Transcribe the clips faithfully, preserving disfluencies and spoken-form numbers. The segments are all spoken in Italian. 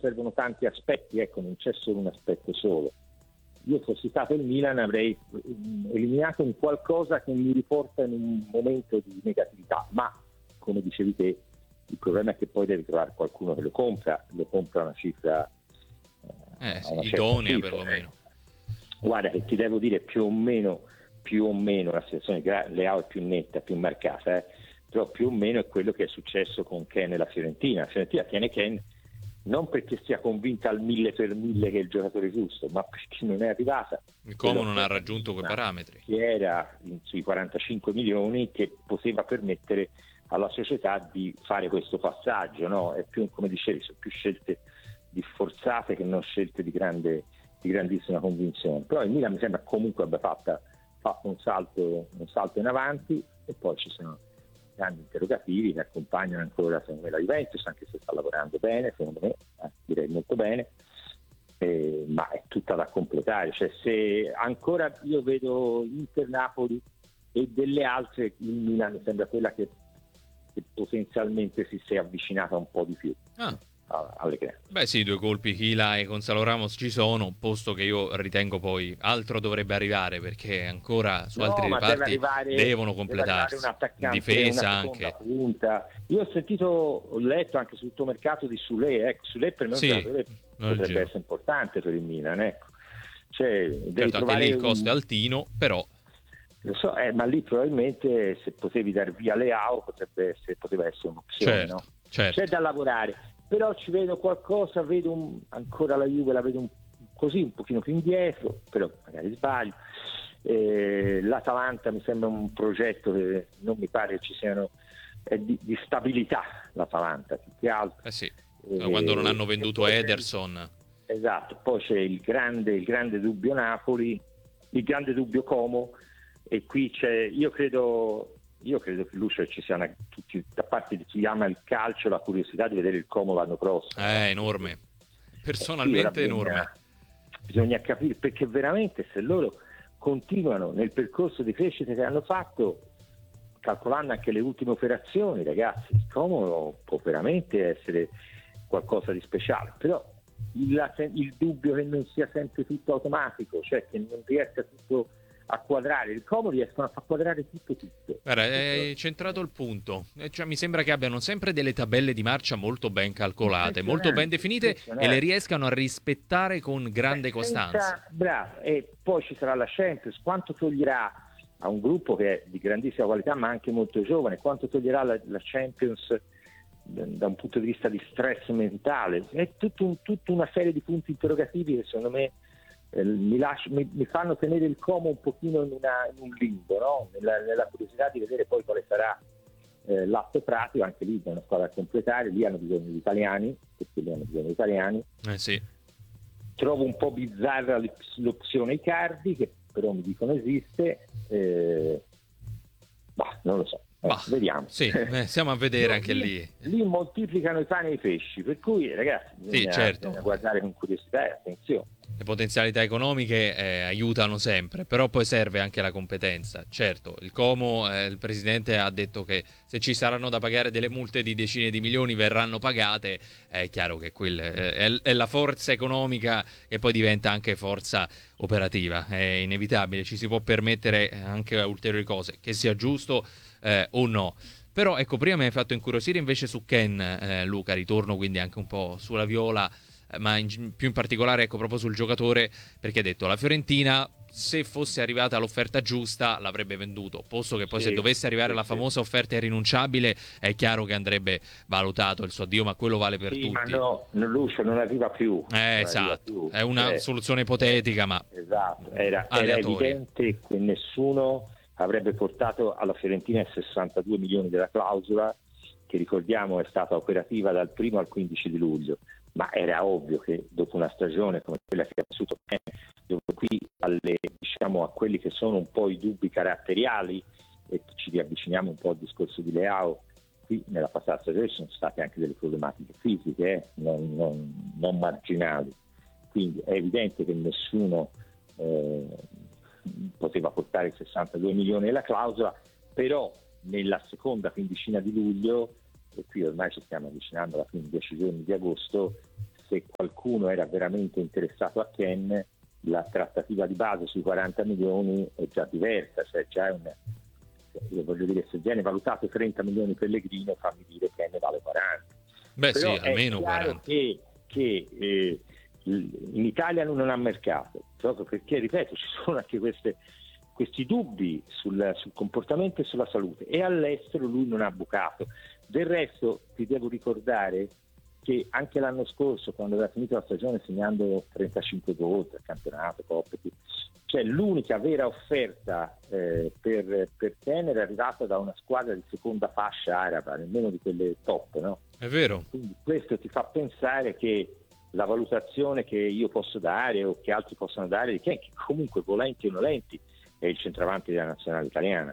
servono tanti aspetti, ecco, non c'è solo un aspetto solo. Io fossi stato il Milan avrei eliminato un qualcosa che mi riporta in un momento di negatività, ma come dicevi te, il problema è che poi devi trovare qualcuno che lo compra, lo compra una cifra eh, sì, una idonea cifra, perlomeno. Guarda che ti devo dire più o meno, più o meno la situazione Leao è più netta, più marcata, eh? Però più o meno è quello che è successo con Ken e la Fiorentina. La Fiorentina tiene Ken non perché sia convinta al mille per mille che è il giocatore giusto, ma perché non è arrivata. Il Como non ha raggiunto quei parametri. Che era in, sui quarantacinque milioni che poteva permettere alla società di fare questo passaggio, no? È più, come dicevi, sono più scelte di forzate che non scelte di grande di grandissima convinzione. Però il Milan mi sembra comunque abbia fatta, fatto un salto, un salto in avanti, e poi ci sono grandi interrogativi che accompagnano ancora secondo me la Juventus, anche se sta lavorando bene, secondo me, eh, direi molto bene, eh, ma è tutta da completare. Cioè, se ancora io vedo Inter-Napoli e delle altre, il Milan mi sembra quella che, che potenzialmente si sia avvicinata un po' di più. Ah. Alle grandi. Beh sì, due colpi Chila e Gonzalo Ramos ci sono, posto che io ritengo poi altro dovrebbe arrivare, perché ancora su no, altri reparti arrivare, devono completarsi, un difesa anche. Punta. Io ho sentito, ho letto anche sul tuo mercato di Sule, ecco, Sule per noi sì, potrebbe essere importante per il Milan, ecco. Cioè, certo, anche lì il costo un... è altino, però lo so, eh, ma lì probabilmente se potevi dar via Leao potrebbe essere, poteva essere un'opzione, certo, no? Certo. C'è da lavorare. Però ci vedo qualcosa, vedo un, ancora la Juve la vedo un, così un pochino più indietro, però magari sbaglio. Eh, L'Atalanta mi sembra un progetto che non mi pare ci siano eh, di, di stabilità, l'Atalanta più che altro. Eh sì, eh, quando non hanno venduto Ederson. Esatto, poi c'è il grande, il grande dubbio Napoli, il grande dubbio Como, e qui c'è, io credo... Io credo che Lucio ci sia una, tutti, da parte di chi ama il calcio, la curiosità di vedere il Como l'anno prossimo. È enorme, personalmente sì, enorme. Bisogna, bisogna capire, perché veramente se loro continuano nel percorso di crescita che hanno fatto, calcolando anche le ultime operazioni, ragazzi, il Como può veramente essere qualcosa di speciale. Però il, il dubbio che non sia sempre tutto automatico, cioè che non riesca tutto a quadrare, il Como riescono a far quadrare tutto tutto. Guarda, hai centrato il punto, cioè, mi sembra che abbiano sempre delle tabelle di marcia molto ben calcolate, molto ben definite, e le riescano a rispettare con grande costanza. Bravo, e poi ci sarà la Champions, quanto toglierà a un gruppo che è di grandissima qualità ma anche molto giovane, quanto toglierà la, la Champions da un punto di vista di stress mentale? È tutto un, tutta una serie di punti interrogativi che secondo me Mi, lascio, mi, mi fanno tenere il Como un pochino in, una, in un limbo, no? nella, nella curiosità di vedere poi quale sarà eh, l'atto pratico. Anche lì c'è una squadra a completare, lì hanno bisogno di italiani, perché lì hanno bisogno di italiani. Eh sì. Trovo un po' bizzarra l'opzione Icardi, che però mi dicono esiste, eh, bah, non lo so, eh, bah, vediamo. Sì, eh, stiamo a vedere anche lì, lì. Lì moltiplicano i pani e i pesci, per cui ragazzi bisogna, sì, certo. bisogna guardare con curiosità e attenzione. Le potenzialità economiche eh, aiutano sempre, però poi serve anche la competenza. Certo, il Como, eh, il presidente ha detto che se ci saranno da pagare delle multe di decine di milioni verranno pagate. È chiaro che quella è, è la forza economica che poi diventa anche forza operativa. È inevitabile, ci si può permettere anche ulteriori cose, che sia giusto eh, o no. Però ecco, prima mi hai fatto incuriosire invece su Ken, eh, Luca, ritorno quindi anche un po' sulla Viola, ma in, più in particolare ecco proprio sul giocatore, perché ha detto la Fiorentina se fosse arrivata l'offerta giusta l'avrebbe venduto, posto che poi sì, se dovesse arrivare sì, la famosa sì. offerta irrinunciabile è chiaro che andrebbe valutato il suo addio, ma quello vale per sì, tutti. Ma no, Lucio non arriva più. Eh, esatto, più. È una eh, soluzione ipotetica, ma esatto, era, era evidente che nessuno avrebbe portato alla Fiorentina i sessantadue milioni della clausola, che ricordiamo è stata operativa dal primo al quindici di luglio. Ma era ovvio che dopo una stagione come quella che ha vissuto, dove qui alle, diciamo, a quelli che sono un po' i dubbi caratteriali, e ci riavviciniamo un po' al discorso di Leao, qui nella passata stagione ci sono state anche delle problematiche fisiche, eh, non, non, non marginali, quindi è evidente che nessuno eh, poteva portare i sessantadue milioni della clausola, però nella seconda quindicina di luglio, e qui ormai ci stiamo avvicinando alla fine dieci giorni di agosto, se qualcuno qualcuno era veramente interessato a Ken, la trattativa di base sui quaranta milioni è già diversa, cioè già è un, io voglio dire, se viene valutato trenta milioni Pellegrino, fammi dire che ne vale quaranta. Beh, però sì, almeno è chiaro quaranta. che, che eh, in Italia non ha mercato, proprio perché, ripeto, ci sono anche queste, questi dubbi sul, sul comportamento e sulla salute, e all'estero lui non ha bucato. Del resto ti devo ricordare che anche l'anno scorso, quando aveva finito la stagione segnando trentacinque gol per campionato, coppe, cioè l'unica vera offerta eh, per, per Ken era arrivata da una squadra di seconda fascia araba, nemmeno di quelle top, no? È vero. Quindi questo ti fa pensare che la valutazione che io posso dare o che altri possono dare di Ken, che comunque volenti o nolenti è il centravanti della nazionale italiana,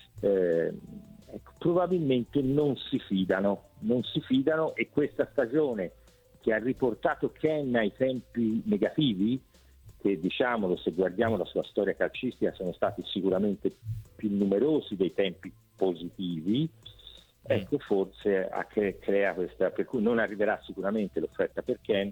eh, ecco, probabilmente non si fidano, non si fidano e questa stagione che ha riportato Ken ai tempi negativi, che diciamolo, se guardiamo la sua storia calcistica, sono stati sicuramente più numerosi dei tempi positivi, ecco, forse a che crea questa, per cui non arriverà sicuramente l'offerta per Ken,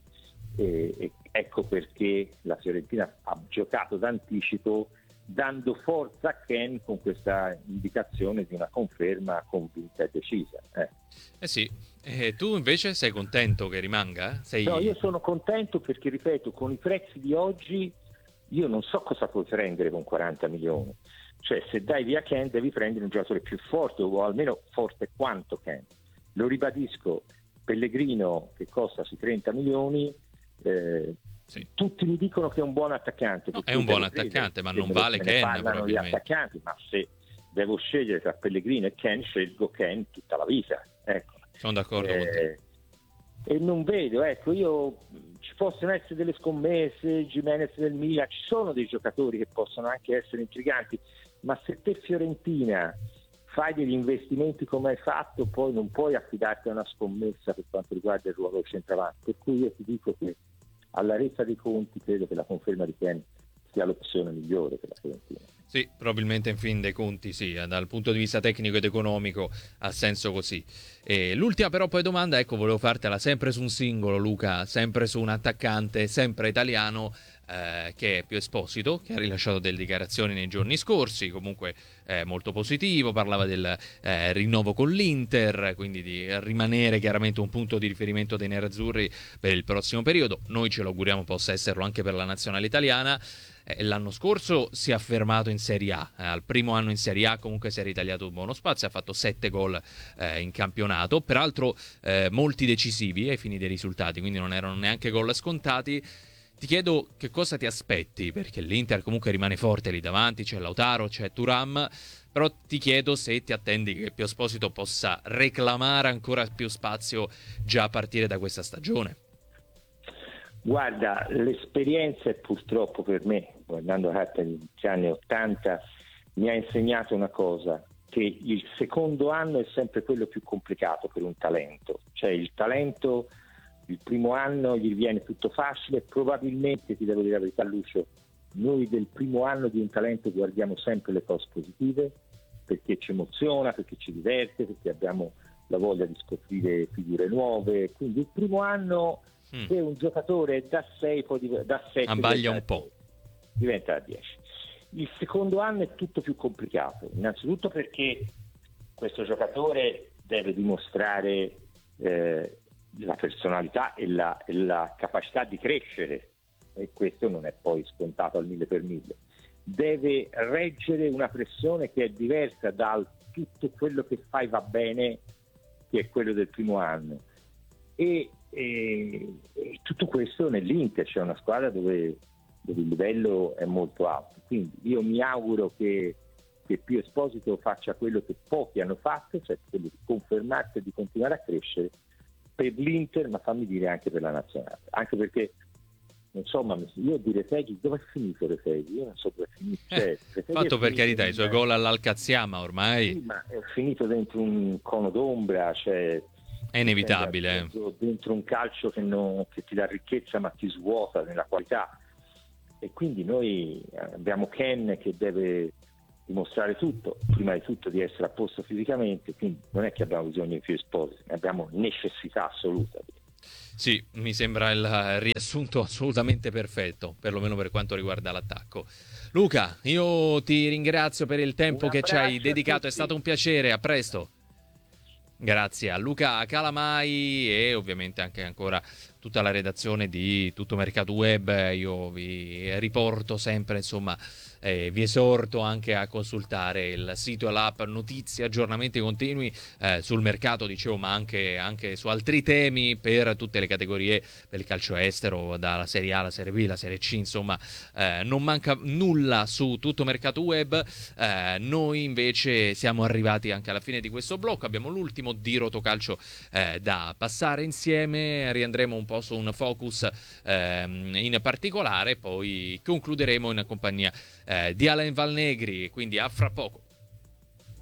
e, e ecco perché la Fiorentina ha giocato d'anticipo, dando forza a Ken con questa indicazione di una conferma convinta e decisa. Eh, eh sì, e tu invece sei contento che rimanga? Sei... No, io sono contento perché, ripeto, con i prezzi di oggi io non so cosa puoi prendere con quaranta milioni. Cioè, se dai via Ken devi prendere un giocatore più forte, o almeno forte quanto Ken. Lo ribadisco, Pellegrino che costa sui trenta milioni, eh, sì. Tutti mi dicono che è un buon attaccante. No, è un buon attaccante, ma non vale Ken, parlano gli attaccanti, ma se devo scegliere tra Pellegrino e Ken, scelgo Ken tutta la vita. Ecco. Sono d'accordo eh, con te. E non vedo, ecco, io ci possono essere delle scommesse, Gimenez del Milan, ci sono dei giocatori che possono anche essere intriganti, ma se te Fiorentina fai degli investimenti come hai fatto, poi non puoi affidarti a una scommessa per quanto riguarda il ruolo del centravanti. Per cui io ti dico che alla resa dei conti credo che la conferma di Ken sia l'opzione migliore per la Fiorentina. Sì, probabilmente in fin dei conti sì, dal punto di vista tecnico ed economico ha senso così. E l'ultima però poi domanda, ecco, volevo fartela sempre su un singolo, Luca, sempre su un attaccante, sempre italiano, eh, che è Pio Esposito, che ha rilasciato delle dichiarazioni nei giorni scorsi, comunque eh, molto positivo, parlava del eh, rinnovo con l'Inter, quindi di rimanere chiaramente un punto di riferimento dei nerazzurri per il prossimo periodo. Noi ce lo auguriamo possa esserlo anche per la nazionale italiana. L'anno scorso si è affermato in Serie A, eh, al primo anno in Serie A comunque si è ritagliato un buono spazio, ha fatto sette gol eh, in campionato, peraltro eh, molti decisivi ai fini dei risultati, quindi non erano neanche gol scontati. Ti chiedo che cosa ti aspetti, perché l'Inter comunque rimane forte lì davanti, c'è Lautaro, c'è Thuram, però ti chiedo se ti attendi che Pio Esposito possa reclamare ancora più spazio già a partire da questa stagione. Guarda, l'esperienza purtroppo per me, guardando la carta degli anni ottanta, mi ha insegnato una cosa, che il secondo anno è sempre quello più complicato per un talento. Cioè il talento, il primo anno gli viene tutto facile, probabilmente, ti devo dire la verità Lucio, noi del primo anno di un talento guardiamo sempre le cose positive, perché ci emoziona, perché ci diverte, perché abbiamo la voglia di scoprire figure nuove, quindi il primo anno... Se un giocatore da sei poi da sette abbaglia un po', diventa da dieci. Il secondo anno è tutto più complicato, innanzitutto perché questo giocatore deve dimostrare eh, la personalità e la, e la capacità di crescere, e questo non è poi scontato al mille per mille. Deve reggere una pressione che è diversa dal tutto quello che fai va bene, che è quello del primo anno. E E, e tutto questo nell'Inter, c'è una squadra dove, dove il livello è molto alto, quindi io mi auguro che, che Pio Esposito faccia quello che pochi hanno fatto, cioè quello di confermarsi e di continuare a crescere per l'Inter, ma fammi dire anche per la nazionale, anche perché insomma io di Retegui, dove è finito Retegui? Io non so dove è finito. Eh, cioè, fatto per carità, in, i suoi gol all'Alcaziama ormai. Sì, ma è finito dentro un cono d'ombra, cioè è inevitabile. Dentro, dentro un calcio che, non, che ti dà ricchezza ma ti svuota nella qualità, e quindi noi abbiamo Ken che deve dimostrare tutto, prima di tutto di essere a posto fisicamente, quindi non è che abbiamo bisogno di più esposi, ne abbiamo necessità assoluta. Sì, mi sembra il riassunto assolutamente perfetto, perlomeno per quanto riguarda l'attacco. Luca, io ti ringrazio per il Un tempo che ci hai abbraccio a dedicato, è stato tutti. un piacere, a presto. Grazie a Luca Calamai e ovviamente anche ancora tutta la redazione di Tutto Mercato Web. Io vi riporto sempre, insomma, eh, vi esorto anche a consultare il sito e l'app, notizie, aggiornamenti continui eh, sul mercato, dicevo, ma anche, anche su altri temi per tutte le categorie, per il calcio estero, dalla Serie A alla Serie B, la Serie C, insomma, eh, non manca nulla su Tutto Mercato Web. Eh, noi invece siamo arrivati anche alla fine di questo blocco, abbiamo l'ultimo di Rotocalcio eh, da passare insieme, riandremo un po' su un focus ehm, in particolare, poi concluderemo in compagnia eh, di Alain Valnegri, quindi a fra poco.